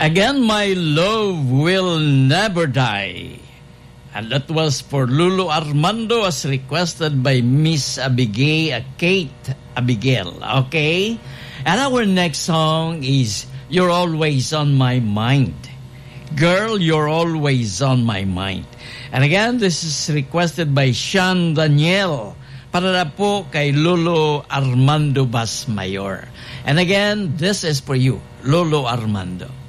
Again, my love will never die. And that was for Lulu Armando as requested by Miss Abigail, Kate Abigail. Okay? And our next song is You're Always on My Mind. Girl, you're always on my mind. And again, this is requested by Sean Daniel. Para na po kay Lolo Armando Basmayor. And again, this is for you, Lolo Armando.